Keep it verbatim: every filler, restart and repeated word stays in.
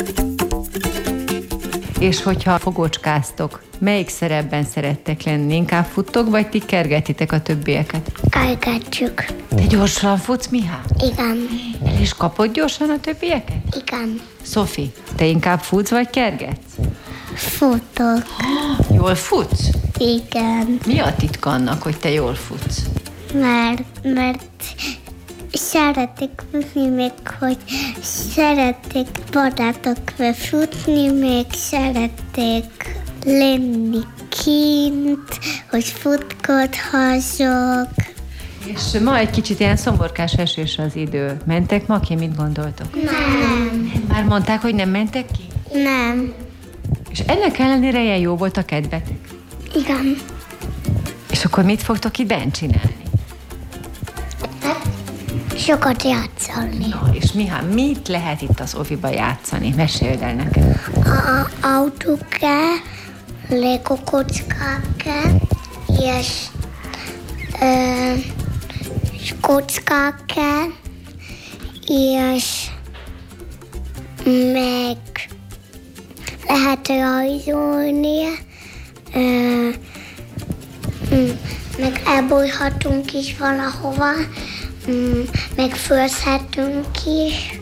És hogyha fogócskáztok, melyik szerepben szerettek lenni? Inkább futtok, vagy ti kergetitek a többieket? Kergetjük. Te gyorsan futsz, Mihály? Igen. És kapod gyorsan a többieket? Igen. Szofi, te inkább futsz, vagy kergetsz? Futok. Jól futsz? Igen. Mi a titka annak, hogy te jól futsz? Mert, mert szeretik futni, még hogy szeretik barátokkal futni, még szeretik lenni kint, hogy futkodhassok. És ma egy kicsit ilyen szomorkás esős az idő. Mentek ma ki, mit gondoltok? Nem. Már mondták, hogy nem mentek ki? Nem. És ennek ellenére ilyen jó volt a kedvetek? Igen. És akkor mit fogtok itt bent csinálni? Sokat játszani. Na, és Mihály, mit lehet itt az oviba játszani? Meséld el nekem. A autókkal, Lego kockákkal, és ö, kockákkal, és meg lehet rajzolni, ö, meg elbújhatunk is valahova, meg főzhetünk is.